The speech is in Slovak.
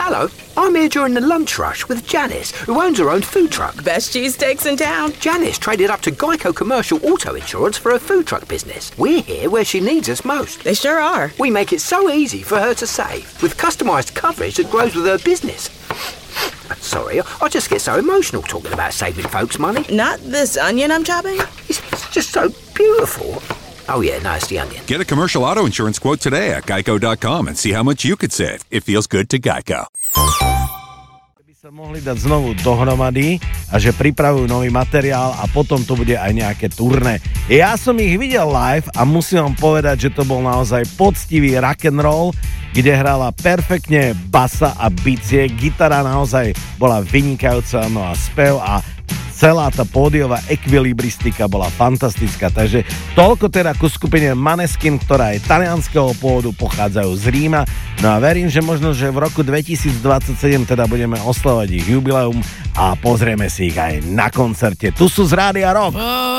Hello, I'm here during the lunch rush with Janice, who owns her own food truck. Best cheesesteaks in town. Janice traded up to Geico Commercial Auto Insurance for her food truck business. We're here where she needs us most. They sure are. We make it so easy for her to save, with customised coverage that grows with her business. Sorry, I just get so emotional talking about saving folks money. Not this onion I'm chopping? It's just so beautiful. Oh yeah, no, it's the onion. Get a commercial auto insurance quote today at geico.com and see how much you could save. It feels good to Geico. By sa mohli dať znovu dohromady a že pripravujú nový materiál a potom to bude aj nejaké turné. Ja som ich videl live a musím vám povedať, že to bol naozaj poctivý rock'n'roll, kde hrala perfektne basa a bicie, gitara naozaj bola vynikajúca, no a spev a celá tá pódiová ekvilibristika bola fantastická, takže toľko teda ku skupine Maneskin, ktorá je talianskeho pôvodu, pochádzajú z Ríma, no a verím, že možno, že v roku 2027 teda budeme oslavovať ich jubileum a pozrieme si ich aj na koncerte. Tu sú z Rádia Rock.